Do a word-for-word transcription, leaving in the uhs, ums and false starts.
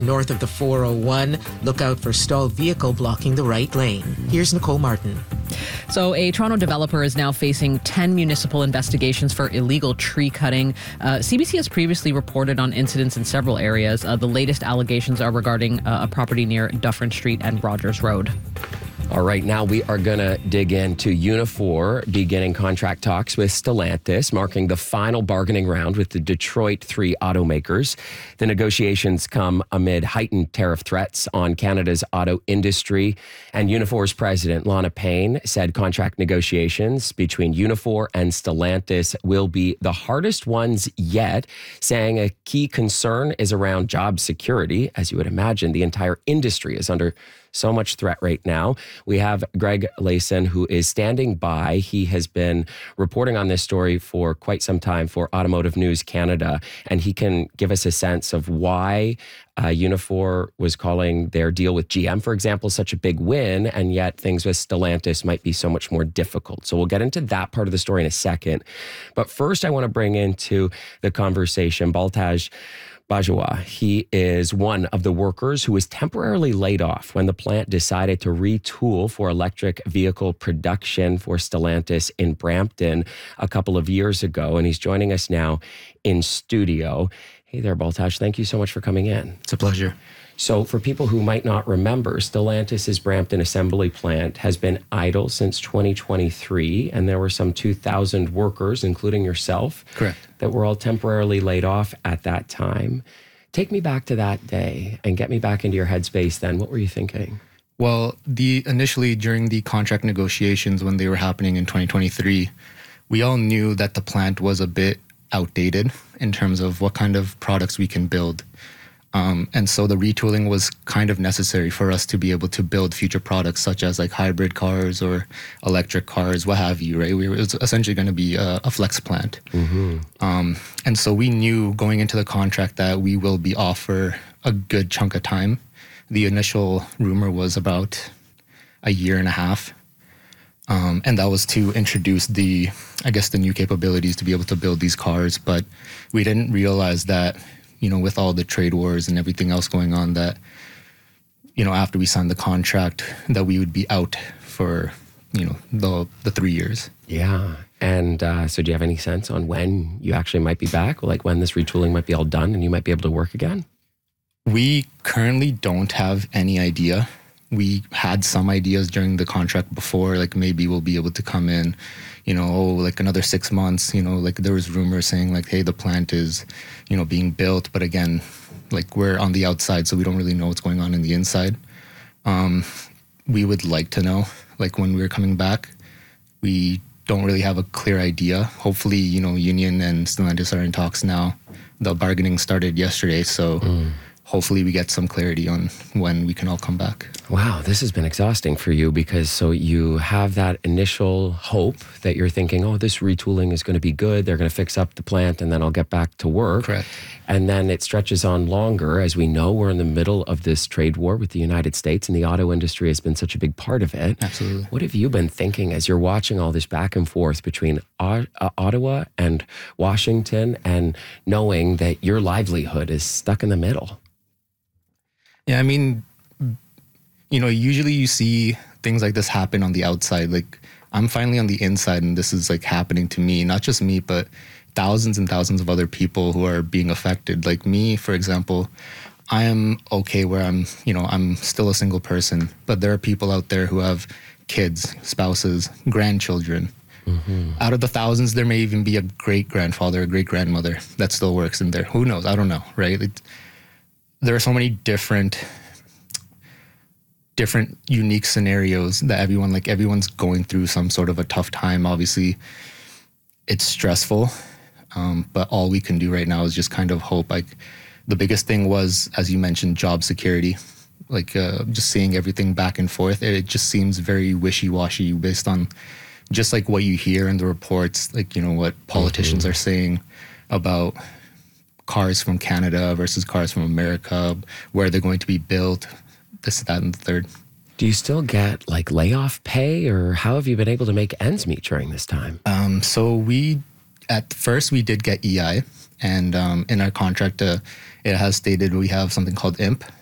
North of the four oh one, look out for stalled vehicle blocking the right lane. Here's Nicole Martin. So a Toronto developer is now facing ten municipal investigations for illegal tree cutting. Uh, C B C has previously reported on incidents in several areas. Uh, the latest allegations are regarding uh, a property near Dufferin Street and Rogers Road. All right, now we are going to dig into Unifor beginning contract talks with Stellantis, marking the final bargaining round with the Detroit three automakers. The negotiations come amid heightened tariff threats on Canada's auto industry. And Unifor's president, Lana Payne, said contract negotiations between Unifor and Stellantis will be the hardest ones yet, saying a key concern is around job security. As you would imagine, the entire industry is under so much threat right now. We have Greg Layson, who is standing by. He has been reporting on this story for quite some time for Automotive News Canada, and he can give us a sense of why uh, Unifor was calling their deal with G M, for example, such a big win, and yet things with Stellantis might be so much more difficult. So we'll get into that part of the story in a second. But first, I want to bring into the conversation Baltaj Bajwa. He is one of the workers who was temporarily laid off when the plant decided to retool for electric vehicle production for Stellantis in Brampton a couple of years ago. And he's joining us now in studio. Hey there, Baltaj. Thank you so much for coming in. It's a pleasure. So for people who might not remember, Stellantis' Brampton assembly plant has been idle since twenty twenty-three, and there were some two thousand workers, including yourself, correct, that were all temporarily laid off at that time. Take me back to that day and get me back into your headspace then. What were you thinking? Well, the initially during the contract negotiations when they were happening in twenty twenty-three, we all knew that the plant was a bit outdated in terms of what kind of products we can build. Um, and so the retooling was kind of necessary for us to be able to build future products such as like hybrid cars or electric cars, what have you, right? We were, it was essentially going to be a, a flex plant. Mm-hmm. Um, and so we knew going into the contract that we will be off for a good chunk of time. The initial rumor was about a year and a half. Um, and that was to introduce the, I guess, the new capabilities to be able to build these cars. But we didn't realize that, you know, with all the trade wars and everything else going on, that, you know, after we signed the contract, that we would be out for, you know, the the three years. Yeah. And uh, so do you have any sense on when you actually might be back? Like when this retooling might be all done and you might be able to work again? We currently don't have any idea. We had some ideas during the contract before, like maybe we'll be able to come in, you know, oh, like another six months, you know, like there was rumors saying like, hey, the plant is, you know, being built. But again, like we're on the outside, so we don't really know what's going on in the inside. Um, we would like to know, like when we're coming back, we don't really have a clear idea. Hopefully, you know, Union and Stellantis are in talks now. The bargaining started yesterday, so mm. hopefully we get some clarity on when we can all come back. Wow, this has been exhausting for you because so you have that initial hope that you're thinking, oh, this retooling is going to be good. They're going to fix up the plant and then I'll get back to work. Correct. And then it stretches on longer. As we know, we're in the middle of this trade war with the United States and the auto industry has been such a big part of it. Absolutely. What have you been thinking as you're watching all this back and forth between o- uh, Ottawa and Washington and knowing that your livelihood is stuck in the middle? Yeah, I mean, you know, usually you see things like this happen on the outside. Like, I'm finally on the inside and this is like happening to me, not just me, but thousands and thousands of other people who are being affected. Like me, for example, I am okay where I'm, you know, I'm still a single person, but there are people out there who have kids, spouses, grandchildren. Mm-hmm. Out of the thousands, there may even be a great-grandfather, a great-grandmother that still works in there. Who knows? I don't know, right? It, there are so many different different unique scenarios that everyone, like everyone's going through some sort of a tough time. Obviously, it's stressful, um, but all we can do right now is just kind of hope. Like the biggest thing was, as you mentioned, job security. Like uh, just seeing everything back and forth, it just seems very wishy-washy based on just like what you hear in the reports, like, you know, what politicians mm-hmm. are saying about cars from Canada versus cars from America, where they're going to be built, this, that, and the third. Do you still get like layoff pay, or how have you been able to make ends meet during this time? Um, so we, at first we did get E I, and um, in our contract, uh, it has stated we have something called I M P,